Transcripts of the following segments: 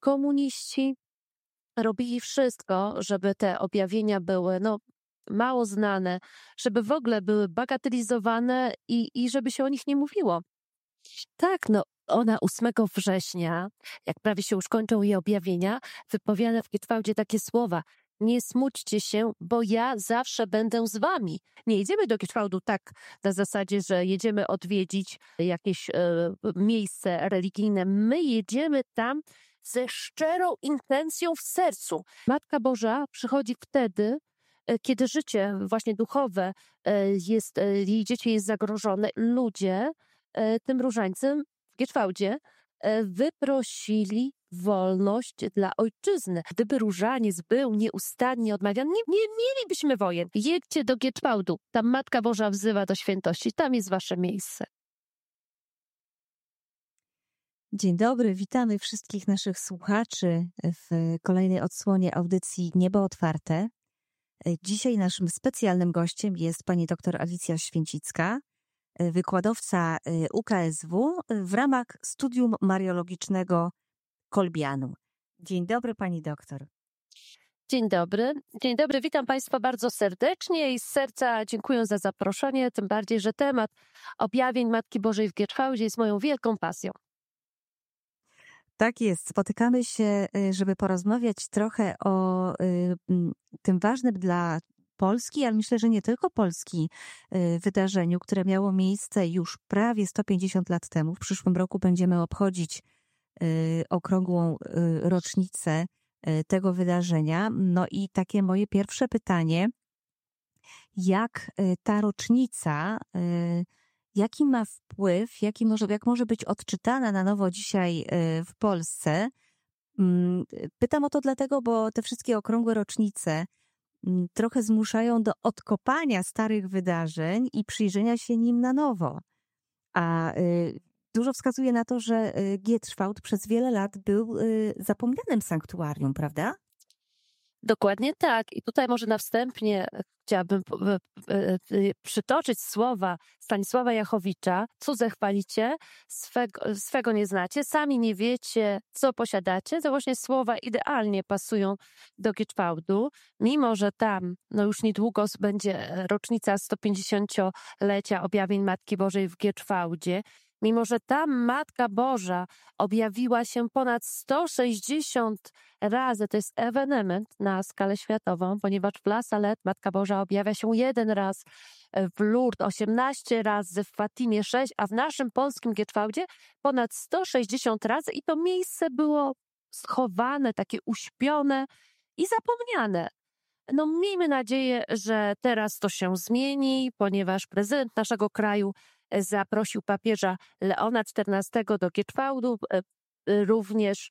komuniści robili wszystko, żeby te objawienia były mało znane, żeby w ogóle były bagatelizowane i żeby się o nich nie mówiło. Tak, ona 8 września, jak prawie się już kończą jej objawienia, wypowiada w Gietwałdzie takie słowa: nie smućcie się, bo ja zawsze będę z wami. Nie jedziemy do Gietwałdu tak na zasadzie, że jedziemy odwiedzić jakieś miejsce religijne. My jedziemy tam ze szczerą intencją w sercu. Matka Boża przychodzi wtedy, kiedy życie właśnie duchowe jej dzieci jest zagrożone. Ludzie tym różańcem w Gietwałdzie wyprosili wolność dla ojczyzny. Gdyby różaniec był nieustannie odmawiany, nie mielibyśmy wojen. Jedźcie do Gietwałdu, tam Matka Boża wzywa do świętości, tam jest wasze miejsce. Dzień dobry, witamy wszystkich naszych słuchaczy w kolejnej odsłonie audycji Niebo Otwarte. Dzisiaj naszym specjalnym gościem jest pani dr Alicja Święcicka, wykładowca UKSW w ramach Studium Mariologicznego Kolbianu. Dzień dobry, pani doktor. Dzień dobry. Dzień dobry, witam państwa bardzo serdecznie i z serca dziękuję za zaproszenie, tym bardziej, że temat objawień Matki Bożej w Gietwałdzie jest moją wielką pasją. Tak jest. Spotykamy się, żeby porozmawiać trochę o tym ważnym dla Polski, ale myślę, że nie tylko Polski, wydarzeniu, które miało miejsce już prawie 150 lat temu. W przyszłym roku będziemy obchodzić okrągłą rocznicę tego wydarzenia. No i takie moje pierwsze pytanie, jak ta rocznica, jaki ma wpływ, jak może być odczytana na nowo dzisiaj w Polsce? Pytam o to dlatego, bo te wszystkie okrągłe rocznice trochę zmuszają do odkopania starych wydarzeń i przyjrzenia się nim na nowo. A dużo wskazuje na to, że Gietwałd przez wiele lat był zapomnianym sanktuarium, prawda? Dokładnie tak. I tutaj może na wstępie chciałabym przytoczyć słowa Stanisława Jachowicza. Cudze chwalicie, swego nie znacie, sami nie wiecie, co posiadacie. To właśnie słowa idealnie pasują do Gietwałdu, mimo że tam już niedługo będzie rocznica 150-lecia objawień Matki Bożej w Gietwałdzie. Mimo że tam Matka Boża objawiła się ponad 160 razy, to jest ewenement na skalę światową, ponieważ w La Salette Matka Boża objawia się 1 raz, w Lourdes 18 razy, w Fatimie 6, a w naszym polskim Gietwałdzie ponad 160 razy i to miejsce było schowane, takie uśpione i zapomniane. Miejmy nadzieję, że teraz to się zmieni, ponieważ prezydent naszego kraju zaprosił papieża Leona XIV do Gietwałdu. Również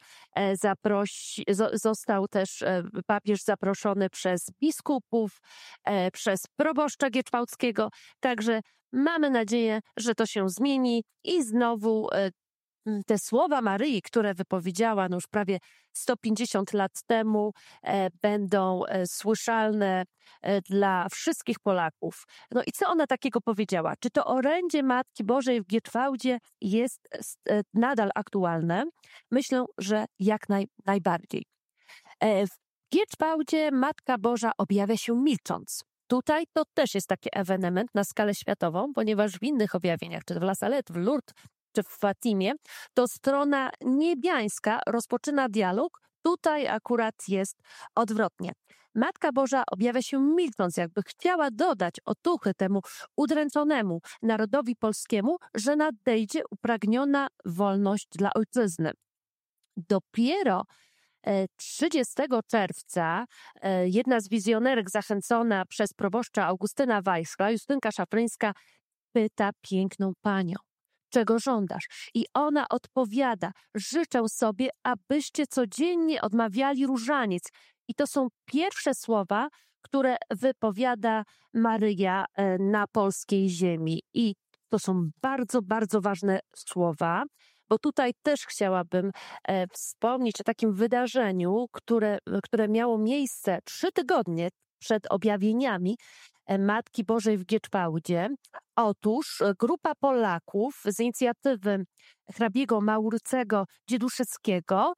został też papież zaproszony przez biskupów, przez proboszcza gietwałdzkiego. Także mamy nadzieję, że to się zmieni i znowu te słowa Maryi, które wypowiedziała już prawie 150 lat temu, będą słyszalne dla wszystkich Polaków. I co ona takiego powiedziała? Czy to orędzie Matki Bożej w Gietwałdzie jest nadal aktualne? Myślę, że jak najbardziej. W Gietwałdzie Matka Boża objawia się milcząc. Tutaj to też jest taki ewenement na skalę światową, ponieważ w innych objawieniach, czy w La Salette, w Lourdes, czy w Fatimie, to strona niebiańska rozpoczyna dialog, tutaj akurat jest odwrotnie. Matka Boża objawia się milcząc, jakby chciała dodać otuchy temu udręczonemu narodowi polskiemu, że nadejdzie upragniona wolność dla ojczyzny. Dopiero 30 czerwca jedna z wizjonerek zachęcona przez proboszcza Augustyna Wajskla, Justynka Szafryńska, pyta piękną panią: czego żądasz? I ona odpowiada: życzę sobie, abyście codziennie odmawiali różaniec. I to są pierwsze słowa, które wypowiada Maryja na polskiej ziemi. I to są bardzo, bardzo ważne słowa, bo tutaj też chciałabym wspomnieć o takim wydarzeniu, które miało miejsce 3 tygodnie przed objawieniami Matki Bożej w Gietwałdzie. Otóż grupa Polaków z inicjatywy hrabiego Maurycego Dzieduszyckiego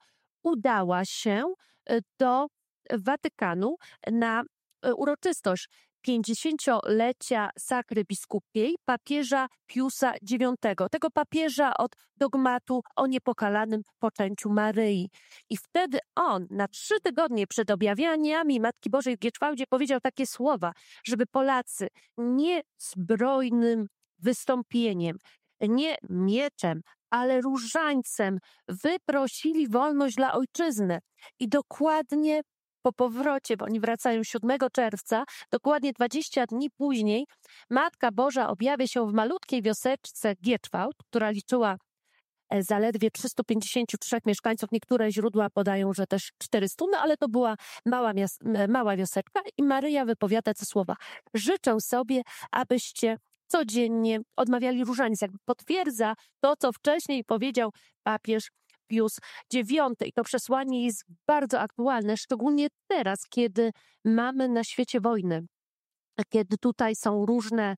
udała się do Watykanu na uroczystość 50-lecia sakry biskupiej papieża Piusa IX, tego papieża od dogmatu o niepokalanym poczęciu Maryi. I wtedy on na 3 tygodnie przed objawieniami Matki Bożej w Gieczwałdzie powiedział takie słowa, żeby Polacy nie zbrojnym wystąpieniem, nie mieczem, ale różańcem wyprosili wolność dla ojczyzny. I dokładnie po powrocie, bo oni wracają 7 czerwca, dokładnie 20 dni później, Matka Boża objawia się w malutkiej wioseczce Gieczwałd, która liczyła zaledwie 353 mieszkańców. Niektóre źródła podają, że też 400, no ale to była mała wioseczka i Maryja wypowiada te słowa. Życzę sobie, abyście codziennie odmawiali różaniec. Jakby potwierdza to, co wcześniej powiedział papież Pius IX. I to przesłanie jest bardzo aktualne, szczególnie teraz, kiedy mamy na świecie wojny, kiedy tutaj są różne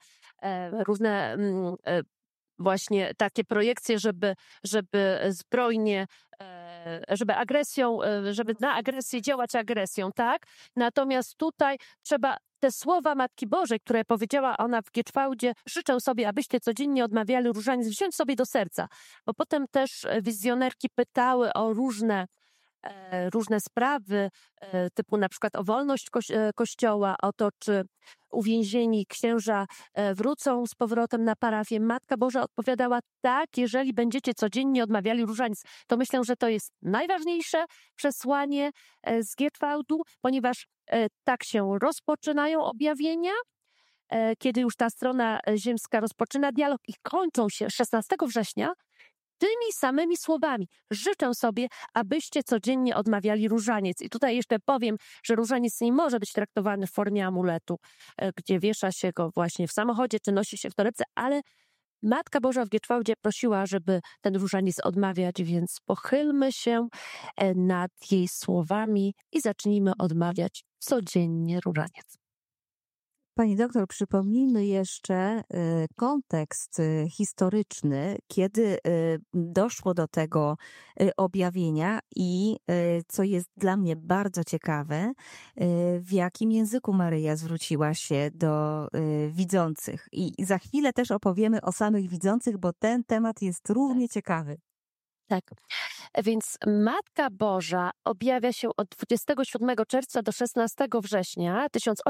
właśnie takie projekcje, żeby zbrojnie, żeby agresją, żeby na agresję działać agresją, tak? Natomiast tutaj trzeba te słowa Matki Bożej, które powiedziała ona w Gieczwałdzie, życzę sobie, abyście codziennie odmawiali różaniec, wziąć sobie do serca. Bo potem też wizjonerki pytały o różne sprawy, typu na przykład o wolność Kościoła, o to, czy uwięzieni księża wrócą z powrotem na parafię. Matka Boża odpowiadała tak, jeżeli będziecie codziennie odmawiali różaniec. To myślę, że to jest najważniejsze przesłanie z Gieczwałdu, ponieważ tak się rozpoczynają objawienia, kiedy już ta strona ziemska rozpoczyna dialog i kończą się 16 września tymi samymi słowami. Życzę sobie, abyście codziennie odmawiali różaniec. I tutaj jeszcze powiem, że różaniec nie może być traktowany w formie amuletu, gdzie wiesza się go właśnie w samochodzie, czy nosi się w torebce, ale Matka Boża w Gieczwałdzie prosiła, żeby ten różaniec odmawiać, więc pochylmy się nad jej słowami i zacznijmy odmawiać codziennie różaniec. Pani doktor, przypomnijmy jeszcze kontekst historyczny, kiedy doszło do tego objawienia i co jest dla mnie bardzo ciekawe, w jakim języku Maryja zwróciła się do widzących. I za chwilę też opowiemy o samych widzących, bo ten temat jest równie ciekawy. Tak, więc Matka Boża objawia się od 27 czerwca do 16 września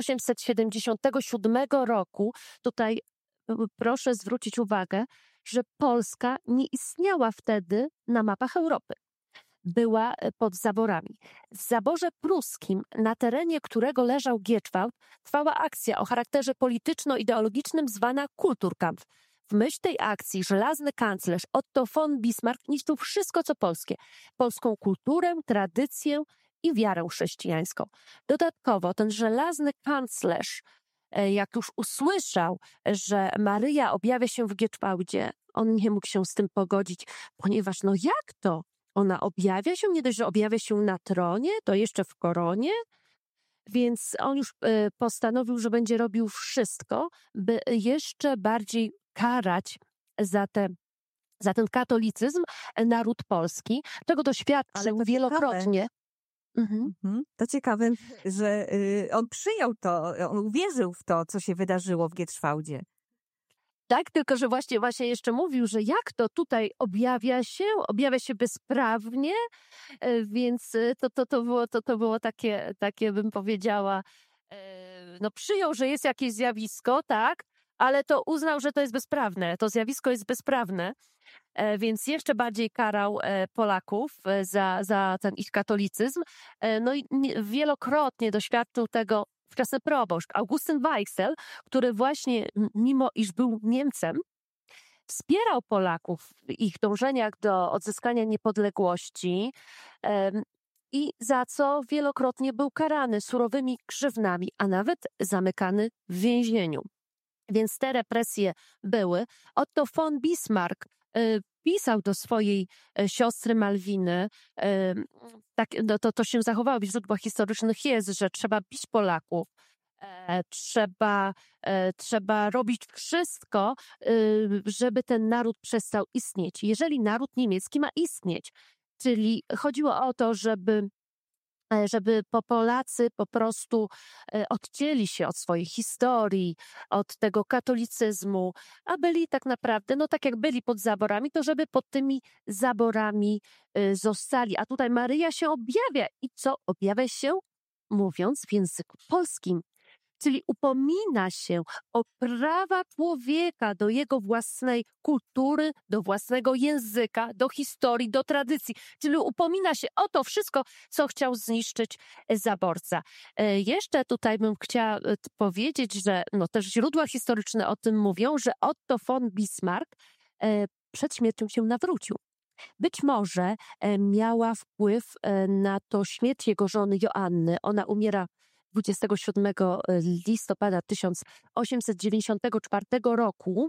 1877 roku. Tutaj proszę zwrócić uwagę, że Polska nie istniała wtedy na mapach Europy. Była pod zaborami. W zaborze pruskim, na terenie którego leżał Gieczwałd, trwała akcja o charakterze polityczno-ideologicznym zwana Kulturkampf. W myśl tej akcji żelazny kanclerz Otto von Bismarck niszczył wszystko, co polskie. Polską kulturę, tradycję i wiarę chrześcijańską. Dodatkowo ten żelazny kanclerz, jak już usłyszał, że Maryja objawia się w Gieczwałdzie, on nie mógł się z tym pogodzić, ponieważ no jak to? Ona objawia się, nie dość, że objawia się na tronie, to jeszcze w koronie? Więc on już postanowił, że będzie robił wszystko, by jeszcze bardziej karać za ten katolicyzm naród polski. Tego doświadczył wielokrotnie. To ciekawe, że on przyjął to, on uwierzył w to, co się wydarzyło w Gieczwałdzie. Tak, tylko że właśnie jeszcze mówił, że jak to tutaj objawia się bezprawnie, więc to było takie bym powiedziała, no przyjął, że jest jakieś zjawisko, tak, ale to uznał, że to jest bezprawne, to zjawisko jest bezprawne, więc jeszcze bardziej karał Polaków za ten ich katolicyzm. No i wielokrotnie doświadczył tego wczesny proboszcz Augustyn Weichsel, który właśnie, mimo iż był Niemcem, wspierał Polaków w ich dążeniach do odzyskania niepodległości i za co wielokrotnie był karany surowymi grzywnami, a nawet zamykany w więzieniu. Więc te represje były. Otto von Bismarck pisał do swojej siostry Malwiny, tak, no to się zachowało w źródłach historycznych jest, że trzeba bić Polaków, trzeba robić wszystko, żeby ten naród przestał istnieć. Jeżeli naród niemiecki ma istnieć, Czyli chodziło o to, żeby Polacy po prostu odcięli się od swojej historii, od tego katolicyzmu, a byli tak naprawdę, no tak jak byli pod zaborami, to żeby pod tymi zaborami zostali. A tutaj Maryja się objawia. I co? Objawia się, mówiąc w języku polskim. Czyli upomina się o prawa człowieka do jego własnej kultury, do własnego języka, do historii, do tradycji. Czyli upomina się o to wszystko, co chciał zniszczyć zaborca. Jeszcze tutaj bym chciała powiedzieć, że no też źródła historyczne o tym mówią, że Otto von Bismarck przed śmiercią się nawrócił. Być może miała wpływ na to śmierć jego żony Joanny. Ona umiera 27 listopada 1894 roku.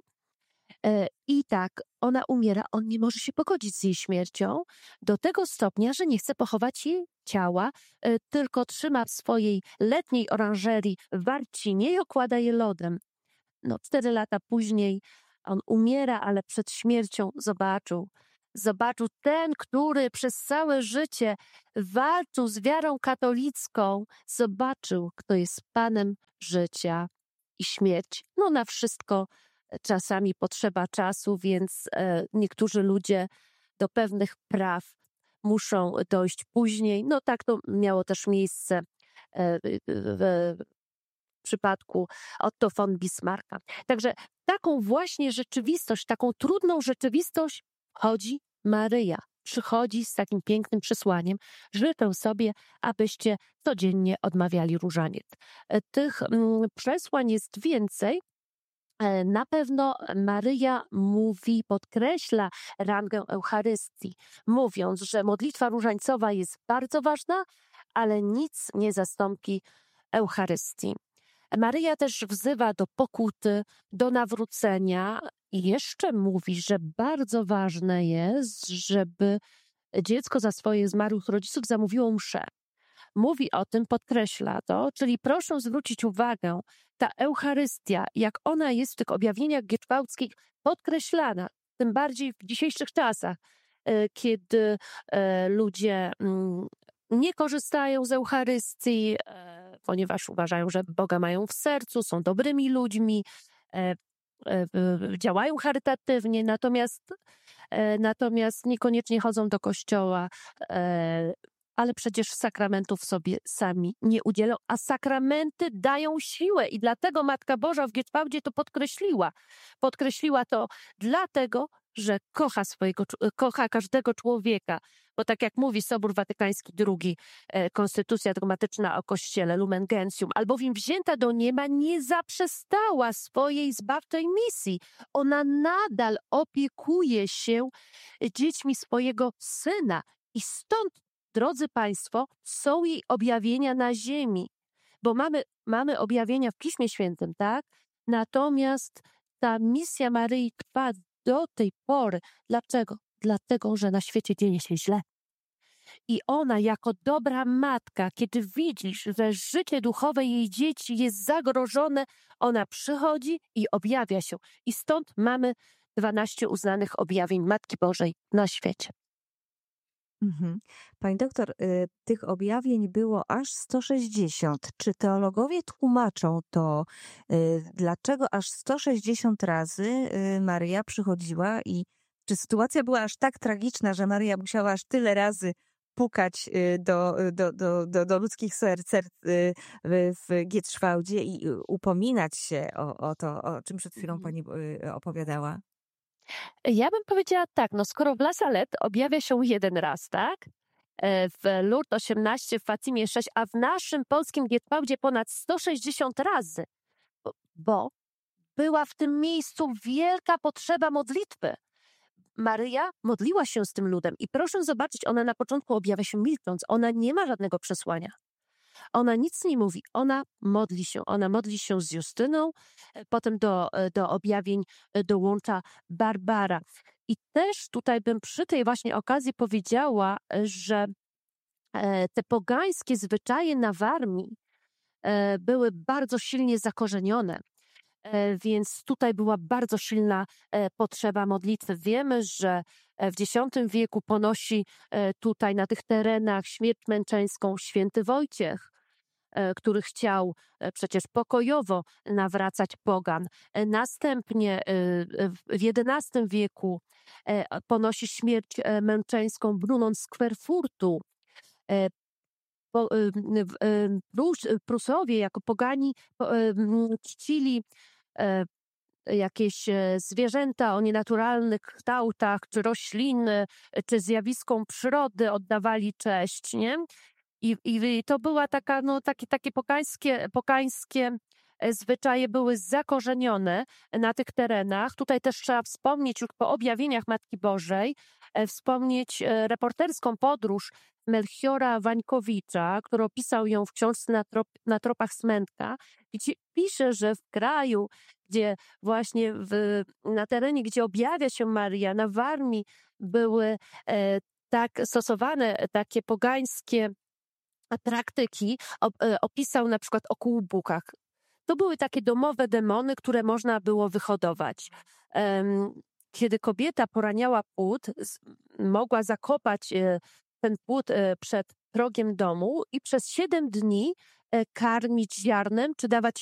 I tak, ona umiera, on nie może się pogodzić z jej śmiercią do tego stopnia, że nie chce pochować jej ciała, tylko trzyma w swojej letniej oranżerii w Warcinie i okłada je lodem. No, 4 lata później on umiera, ale przed śmiercią zobaczył ten, który przez całe życie walczył z wiarą katolicką, zobaczył, kto jest Panem życia i śmierć. No na wszystko czasami potrzeba czasu, więc niektórzy ludzie do pewnych praw muszą dojść później. No tak to miało też miejsce w przypadku Otto von Bismarcka. Także taką właśnie rzeczywistość, taką trudną rzeczywistość chodzi Maryja. Przychodzi z takim pięknym przesłaniem. Życzę sobie, abyście codziennie odmawiali różaniec. Tych przesłań jest więcej. Na pewno Maryja mówi, podkreśla rangę Eucharystii, mówiąc, że modlitwa różańcowa jest bardzo ważna, ale nic nie zastąpi Eucharystii. Maryja też wzywa do pokuty, do nawrócenia i jeszcze mówi, że bardzo ważne jest, żeby dziecko za swoje zmarłych rodziców zamówiło mszę. Mówi o tym, podkreśla to, czyli proszę zwrócić uwagę, ta Eucharystia, jak ona jest w tych objawieniach gieczwałckich podkreślana, tym bardziej w dzisiejszych czasach, kiedy ludzie nie korzystają z Eucharystii, ponieważ uważają, że Boga mają w sercu, są dobrymi ludźmi, działają charytatywnie, natomiast niekoniecznie chodzą do kościoła, ale przecież sakramentów sobie sami nie udzielą, a sakramenty dają siłę i dlatego Matka Boża w Gieczwałdzie to podkreśliła. Podkreśliła to dlatego, że kocha każdego człowieka, bo tak jak mówi Sobór Watykański II, Konstytucja dogmatyczna o Kościele, Lumen Gentium, albowiem wzięta do nieba nie zaprzestała swojej zbawczej misji. Ona nadal opiekuje się dziećmi swojego Syna i stąd, drodzy Państwo, są jej objawienia na ziemi, bo mamy objawienia w Piśmie Świętym, tak? Natomiast ta misja Maryi trwa do tej pory. Dlaczego? Dlatego, że na świecie dzieje się źle. I ona jako dobra matka, kiedy widzi, że życie duchowe jej dzieci jest zagrożone, ona przychodzi i objawia się. I stąd mamy 12 uznanych objawień Matki Bożej na świecie. Mhm. Pani doktor, tych objawień było aż 160. Czy teologowie tłumaczą to, dlaczego aż 160 razy Maryja przychodziła i czy sytuacja była aż tak tragiczna, że Maryja musiała aż tyle razy pukać do ludzkich serc w Gieczwałdzie i upominać się o to, o czym przed chwilą pani opowiadała? Ja bym powiedziała tak, no skoro w La Salette objawia się 1 raz, tak? W Lourdes 18, w Fatimie 6, a w naszym polskim Gieczwałdzie ponad 160 razy, bo była w tym miejscu wielka potrzeba modlitwy. Maryja modliła się z tym ludem i proszę zobaczyć, ona na początku objawia się milcząc, ona nie ma żadnego przesłania. Ona nic nie mówi, ona modli się z Justyną, potem do objawień dołącza Barbara. I też tutaj bym przy tej właśnie okazji powiedziała, że te pogańskie zwyczaje na Warmii były bardzo silnie zakorzenione. Więc tutaj była bardzo silna potrzeba modlitwy. Wiemy, że W X wieku ponosi tutaj na tych terenach śmierć męczeńską święty Wojciech, który chciał przecież pokojowo nawracać pogan. Następnie w XI wieku ponosi śmierć męczeńską Brunon z Querfurtu. Prusowie jako pogani czcili jakieś zwierzęta o nienaturalnych kształtach, czy rośliny, czy zjawiskom przyrody oddawali cześć, nie? I to była taka, takie pogańskie zwyczaje były zakorzenione na tych terenach. Tutaj też trzeba wspomnieć już po objawieniach Matki Bożej, wspomnieć reporterską podróż Melchiora Wańkowicza, który opisał ją w książce Na tropach Smętka, gdzie pisze, że w kraju, gdzie właśnie na terenie, gdzie objawia się Maria, na Warmii były tak stosowane takie pogańskie praktyki, opisał na przykład o kłubukach. To były takie domowe demony, które można było wyhodować. Kiedy kobieta poraniała płód, mogła zakopać ten płód przed progiem domu i przez 7 dni karmić ziarnem czy dawać